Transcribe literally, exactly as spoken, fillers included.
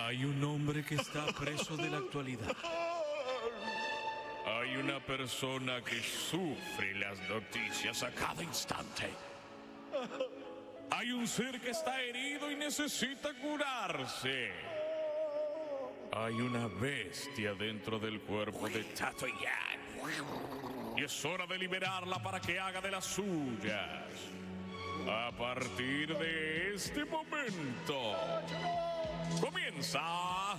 Hay un hombre que está preso de la actualidad. Hay una persona que sufre las noticias a cada instante. Hay un ser que está herido y necesita curarse. Hay una bestia dentro del cuerpo de Tato Yang. Y es hora de liberarla para que haga de las suyas. A partir de este momento, comienza